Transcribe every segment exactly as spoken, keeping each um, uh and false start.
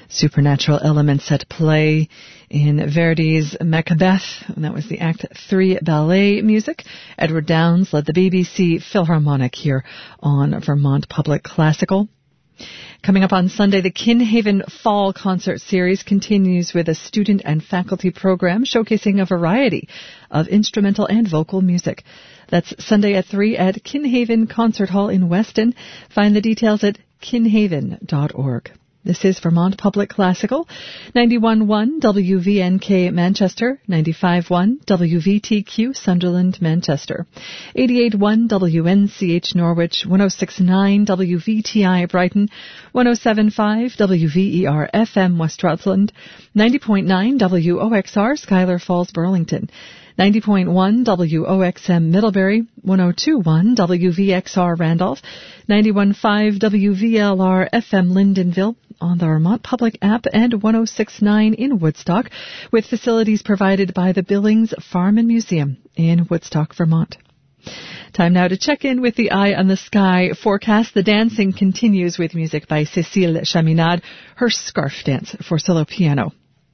Supernatural elements at play in Verdi's Macbeth, and that was the Act three ballet music. Edward Downes led the B B C Philharmonic here on Vermont Public Classical. Coming up on Sunday, the Kinhaven Fall Concert Series continues with a student and faculty program showcasing a variety of instrumental and vocal music. That's Sunday at three at Kinhaven Concert Hall in Weston. Find the details at kinhaven dot org. This is Vermont Public Classical, ninety-one point one W V N K Manchester, ninety-five point one W V T Q Sunderland Manchester, eighty-eight point one W N C H Norwich, one oh six point nine W V T I Brighton, one oh seven point five W V E R F M West Rutland, ninety point nine W O X R Schuyler Falls Burlington, ninety point one W O X M Middlebury, one oh two point one W V X R Randolph, ninety-one point five W V L R F M Lyndonville, on the Vermont Public app, and one oh six point nine in Woodstock, with facilities provided by the Billings Farm and Museum in Woodstock, Vermont. Time now to check in with the Eye on the Sky forecast. The dancing continues with music by Cécile Chaminade, her Scarf Dance for solo piano.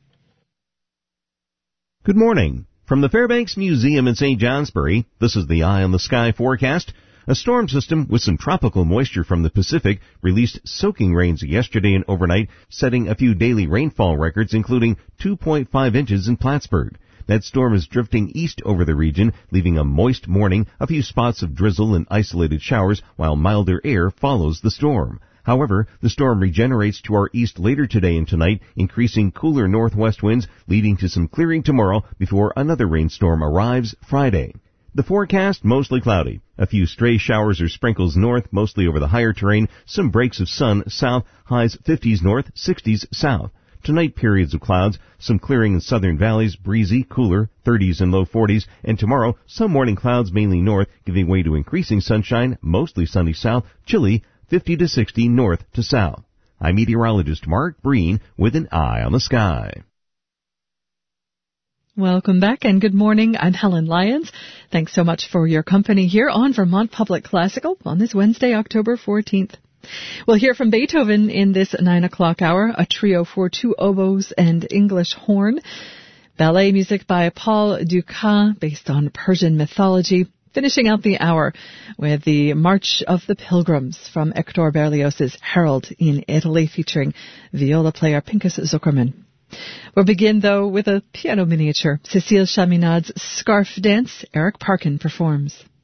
Good morning. From the Fairbanks Museum in Saint Johnsbury, this is the Eye on the Sky forecast. A storm system with some tropical moisture from the Pacific released soaking rains yesterday and overnight, setting a few daily rainfall records, including two point five inches in Plattsburgh. That storm is drifting east over the region, leaving a moist morning, a few spots of drizzle and isolated showers, while milder air follows the storm. However, the storm regenerates to our east later today and tonight, increasing cooler northwest winds, leading to some clearing tomorrow before another rainstorm arrives Friday. The forecast, mostly cloudy. A few stray showers or sprinkles north, mostly over the higher terrain. Some breaks of sun south, highs fifties north, sixties south. Tonight, periods of clouds, some clearing in southern valleys, breezy, cooler, thirties and low forties. And tomorrow, some morning clouds mainly north, giving way to increasing sunshine, mostly sunny south, chilly, fifty to sixty north to south. I'm meteorologist Mark Breen with an Eye on the Sky. Welcome back and good morning. I'm Helen Lyons. Thanks so much for your company here on Vermont Public Classical on this Wednesday, October fourteenth. We'll hear from Beethoven in this nine o'clock hour, a trio for two oboes and English horn. Ballet music by Paul Dukas, based on Persian mythology. Finishing out the hour with the March of the Pilgrims from Hector Berlioz's Harold in Italy, featuring viola player Pinchas Zuckerman. We'll begin, though, with a piano miniature. Cécile Chaminade's Scarf Dance. Eric Parkin performs.